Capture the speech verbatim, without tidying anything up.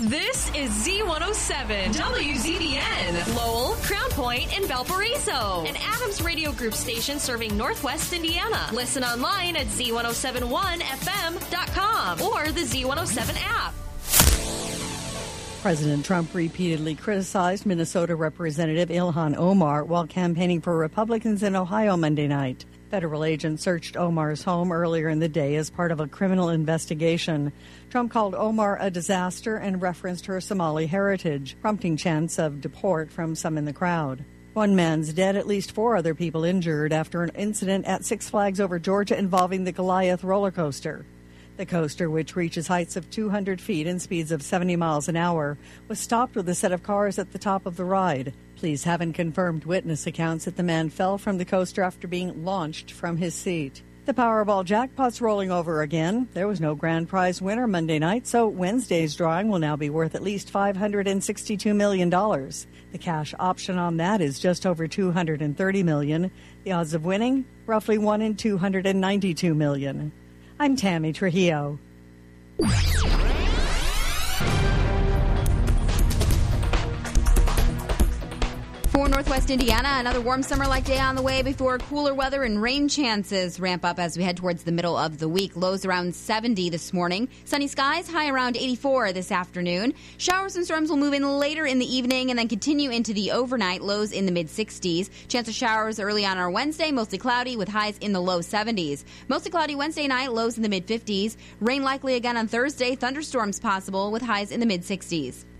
This is Z one oh seven W Z B N, Lowell, Crown Point, and Valparaiso. An Adams Radio Group station serving Northwest Indiana. Listen online at Z one oh seven one F M dot com or the Z one oh seven app. President Trump repeatedly criticized Minnesota Representative Ilhan Omar while campaigning for Republicans in Ohio Monday night. Federal agents searched Omar's home earlier in the day as part of a criminal investigation. Trump called Omar a disaster and referenced her Somali heritage, prompting chants of deport from some in the crowd. One man's dead, at least four other people injured after an incident at Six Flags Over Georgia involving the Goliath roller coaster. The coaster, which reaches heights of two hundred feet and speeds of seventy miles an hour, was stopped with a set of cars at the top of the ride. Police haven't confirmed witness accounts that the man fell from the coaster after being launched from his seat. The Powerball jackpot's rolling over again. There was no grand prize winner Monday night, so Wednesday's drawing will now be worth at least five hundred sixty-two million dollars. The cash option on that is just over two hundred thirty million dollars. The odds of winning, roughly one in two hundred ninety-two million dollars. I'm Tammy Trujillo. For Northwest Indiana, another warm summer-like day on the way before cooler weather and rain chances ramp up as we head towards the middle of the week. Lows around seventy this morning. Sunny skies, high around eighty-four this afternoon. Showers and storms will move in later in the evening and then continue into the overnight. Lows in the mid-sixties. Chance of showers early on our Wednesday, mostly cloudy with highs in the low seventies. Mostly cloudy Wednesday night, lows in the mid-fifties. Rain likely again on Thursday. Thunderstorms possible with highs in the mid-sixties.